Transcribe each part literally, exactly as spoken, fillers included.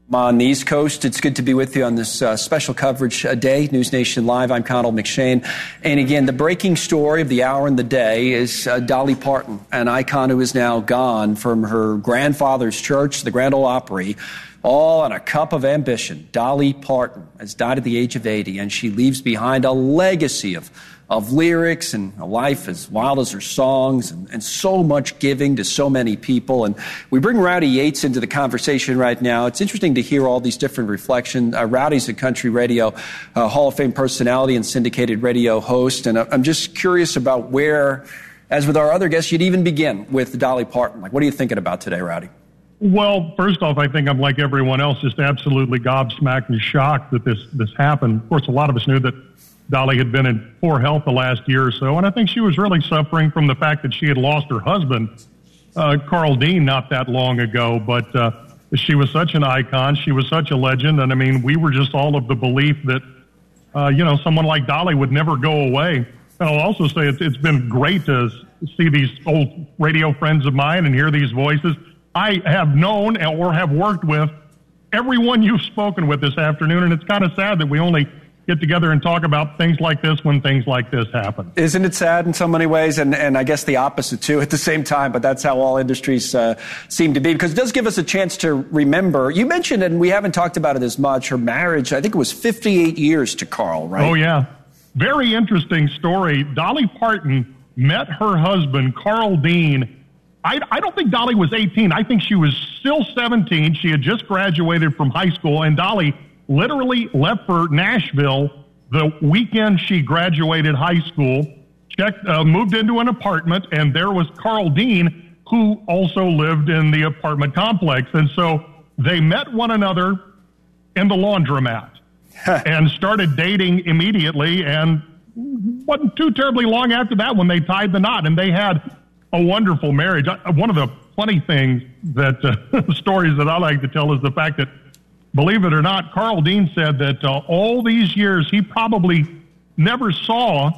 On the East Coast, it's good to be with you on this uh, special coverage uh, day, News Nation Live. I'm Connell McShane. And again, the breaking story of the hour and the day is uh, Dolly Parton, an icon who is now gone from her grandfather's church, the Grand Ole Opry, all on a cup of ambition. Dolly Parton has died at the age of eighty, and she leaves behind a legacy of of lyrics and a life as wild as her songs, and, and so much giving to so many people. And we bring Rowdy Yates into the conversation right now. It's interesting to hear all these different reflections. Uh, Rowdy's a country radio uh, Hall of Fame personality and syndicated radio host. And I'm just curious about where, as with our other guests, you'd even begin with Dolly Parton. Like, what are you thinking about today, Rowdy? Well, first off, I think I'm like everyone else, just absolutely gobsmacked and shocked that this, this happened. Of course, a lot of us knew that Dolly had been in poor health the last year or so, and I think she was really suffering from the fact that she had lost her husband, uh, Carl Dean, not that long ago. But uh, she was such an icon. She was such a legend. And, I mean, we were just all of the belief that, uh, you know, someone like Dolly would never go away. And I'll also say it's, it's been great to see these old radio friends of mine and hear these voices. I have known or have worked with everyone you've spoken with this afternoon, and it's kind of sad that we only get together and talk about things like this when things like this happen. Isn't it sad in so many ways? And, and I guess the opposite, too, at the same time. But that's how all industries uh, seem to be, because it does give us a chance to remember. You mentioned, and we haven't talked about it as much, her marriage, I think it was fifty-eight years to Carl, right? Oh, yeah. Very interesting story. Dolly Parton met her husband, Carl Dean. I, I don't think Dolly was eighteen. I think she was still seventeen. She had just graduated from high school, and Dolly literally left for Nashville the weekend she graduated high school, checked, uh, moved into an apartment, and there was Carl Dean, who also lived in the apartment complex. And so they met one another in the laundromat and started dating immediately, and wasn't too terribly long after that when they tied the knot, and they had a wonderful marriage. One of the funny things that uh, stories that I like to tell is the fact that, believe it or not, Carl Dean said that uh, all these years he probably never saw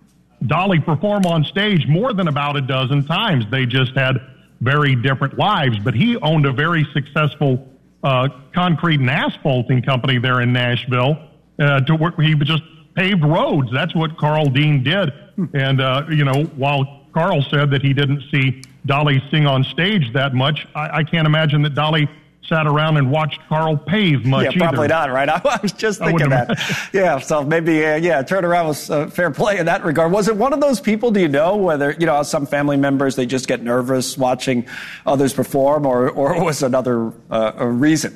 Dolly perform on stage more than about a dozen times. They just had very different lives, but he owned a very successful uh, concrete and asphalting company there in Nashville. Uh, to work, he just paved roads. That's what Carl Dean did. And, uh, you know, while Carl said that he didn't see Dolly sing on stage that much, I, I can't imagine that Dolly sat around and watched Carl pave much either. Yeah, probably either. not, right? I, I was just thinking that. Yeah, so maybe, uh, yeah, turnaround was uh, fair play in that regard. Was it one of those people, do you know, whether, you know, some family members, they just get nervous watching others perform, or, or was another uh, a reason?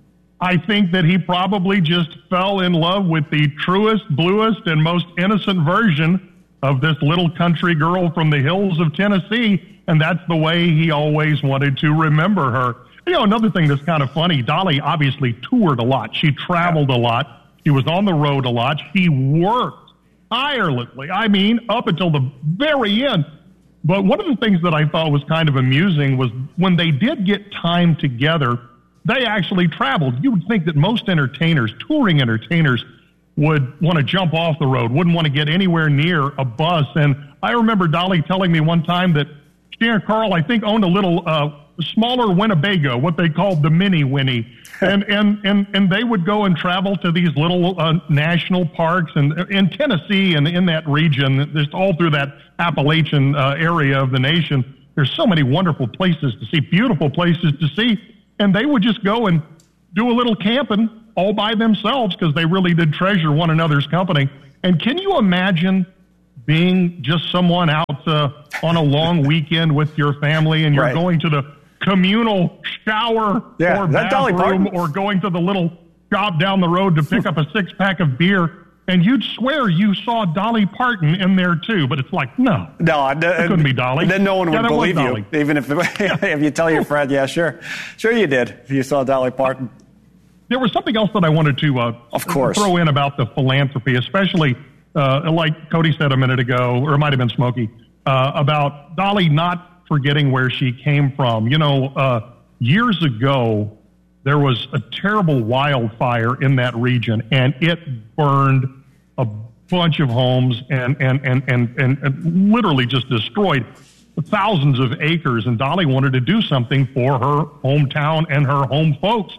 I think that he probably just fell in love with the truest, bluest, and most innocent version of this little country girl from the hills of Tennessee, and that's the way he always wanted to remember her. You know, another thing that's kind of funny, Dolly obviously toured a lot. She traveled a lot. She was on the road a lot. She worked tirelessly. I mean, up until the very end. But one of the things that I thought was kind of amusing was when they did get time together, they actually traveled. You would think that most entertainers, touring entertainers, would want to jump off the road, wouldn't want to get anywhere near a bus. And I remember Dolly telling me one time that she and Carl, I think, owned a little uh, smaller Winnebago, what they called the Mini Winnie. And, and, and, and they would go and travel to these little uh, national parks and in Tennessee and in that region, just all through that Appalachian uh, area of the nation. There's so many wonderful places to see, beautiful places to see. And they would just go and do a little camping all by themselves because they really did treasure one another's company. And can you imagine being just someone out uh, on a long weekend with your family and you're right. going to the communal shower yeah, or bathroom or going to the little shop down the road to pick up a six-pack of beer, and you'd swear you saw Dolly Parton in there too, but it's like, no, no, it couldn't be Dolly. Then no one yeah, would believe you, even if if you tell your friend, yeah, sure, sure you did, if you saw Dolly Parton. There was something else that I wanted to uh, of course. throw in about the philanthropy, especially uh, like Cody said a minute ago, or it might have been Smokey, uh, about Dolly not forgetting where she came from. You know, uh, years ago, there was a terrible wildfire in that region, and it burned a bunch of homes and, and, and, and, and, and literally just destroyed thousands of acres. And Dolly wanted to do something for her hometown and her home folks.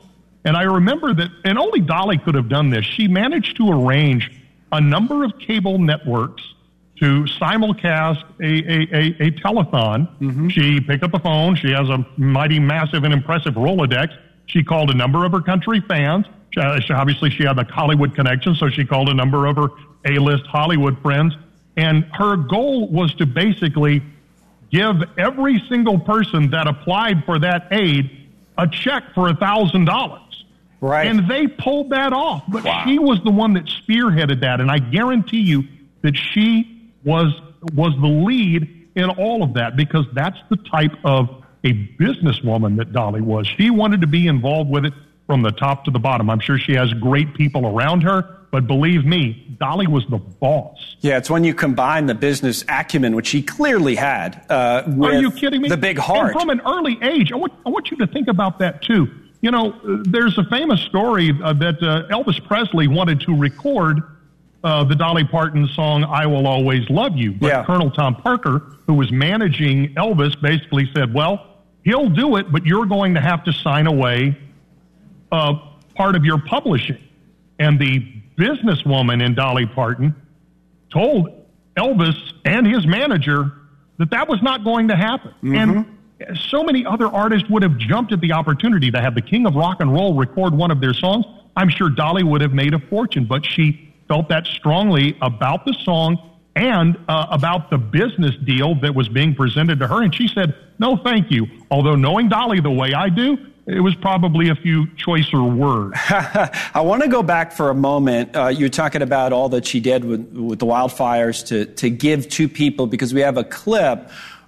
And I remember that, and only Dolly could have done this. She managed to arrange a number of cable networks to simulcast a, a, a, a telethon. Mm-hmm. She picked up the phone. She has a mighty massive and impressive Rolodex. She called a number of her country fans. She, she, obviously, she had the Hollywood connection, so she called a number of her A-list Hollywood friends. And her goal was to basically give every single person that applied for that aid a check for one thousand dollars. Right. And they pulled that off. But wow. she was the one that spearheaded that. And I guarantee you that she was was the lead in all of that, because that's the type of a businesswoman that Dolly was. She wanted to be involved with it from the top to the bottom. I'm sure she has great people around her, but believe me, Dolly was the boss. Yeah, it's when you combine the business acumen, which she clearly had, uh, with Are you kidding me? the big heart. And from an early age, I want, I want you to think about that too. You know, there's a famous story uh, that uh, Elvis Presley wanted to record uh, the Dolly Parton song, I Will Always Love You. But yeah. Colonel Tom Parker, who was managing Elvis, basically said, well, he'll do it, but you're going to have to sign away uh, part of your publishing. And the businesswoman in Dolly Parton told Elvis and his manager that that was not going to happen. Mm-hmm. And so many other artists would have jumped at the opportunity to have the king of rock and roll record one of their songs. I'm sure Dolly would have made a fortune, but she felt that strongly about the song and uh, about the business deal that was being presented to her. And she said, no, thank you. Although knowing Dolly the way I do, it was probably a few choicer words. I want to go back for a moment. Uh, you're talking about all that she did with, with the wildfires to, to give to people, because we have a clip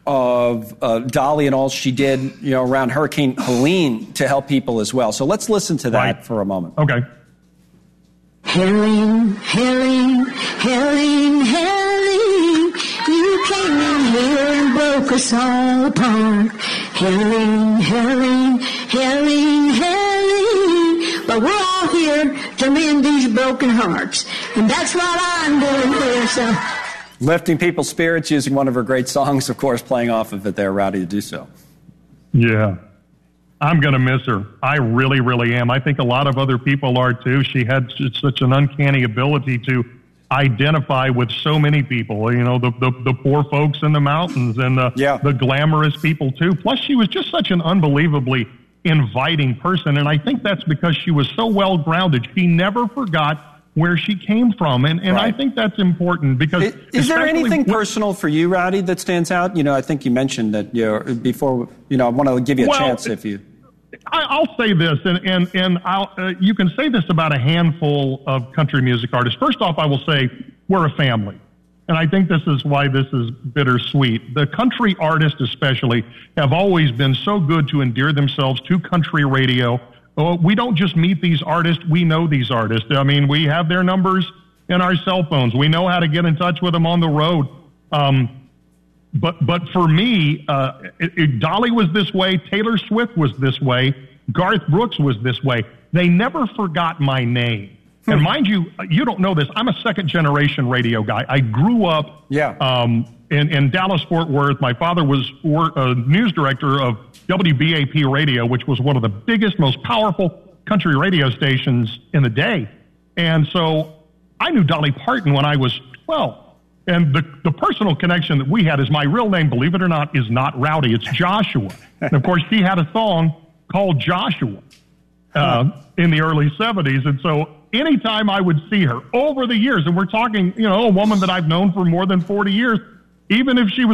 of uh, Dolly and all she did, you know, around Hurricane Helene to help people as well. So let's listen to that right. for a moment. Okay. Helene, Helene, Helene, Helene, you came in here and broke us all apart. Helene, Helene, Helene, Helene, but we're all here to mend these broken hearts, and that's what I'm doing here, so... Lifting people's spirits using one of her great songs, of course, playing off of it there, Rowdy, to do so. Yeah. I'm going to miss her. I really, really am. I think a lot of other people are, too. She had such an uncanny ability to identify with so many people, you know, the, the, the poor folks in the mountains and the, yeah. the glamorous people, too. Plus, she was just such an unbelievably inviting person, and I think that's because she was so well-grounded. She never forgot where she came from, and, and right. I think that's important because... Is, is there anything personal for you, Rowdy, that stands out? You know, I think you mentioned that, you know, before, you know, I want to give you a well, chance if you... I, I'll say this, and, and, and I'll, uh, you can say this about a handful of country music artists. First off, I will say we're a family, and I think this is why this is bittersweet. The country artists especially have always been so good to endear themselves to country radio. Oh, we don't just meet these artists, we know these artists. I mean, we have their numbers in our cell phones. We know how to get in touch with them on the road. Um, but but for me, uh, it, it, Dolly was this way, Taylor Swift was this way, Garth Brooks was this way. They never forgot my name. Hmm. And mind you, you don't know this, I'm a second-generation radio guy. I grew up yeah. um, in, in Dallas-Fort Worth. My father was a news director of W B A P radio, which was one of the biggest, most powerful country radio stations in the day. And so I knew Dolly Parton when I was twelve. And the, the personal connection that we had is my real name, believe it or not, is not Rowdy. It's Joshua. And, of course, she had a song called Joshua uh, in the early seventies. And so anytime I would see her over the years, and we're talking, you know, a woman that I've known for more than forty years, even if she was